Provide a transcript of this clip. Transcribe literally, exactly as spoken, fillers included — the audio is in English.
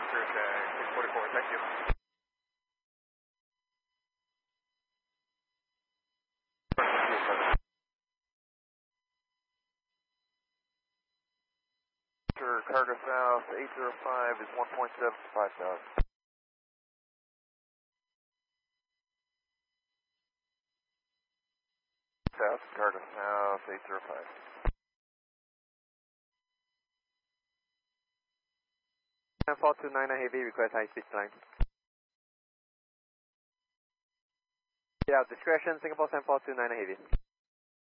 Cruise six forty-four, thank you. Cargo South eight zero five is one point seven five thousand. South, Cargo South eight zero five. four two nine Heavy, request high speed climb. Yeah, discretion, Singapore seven four two nine Heavy.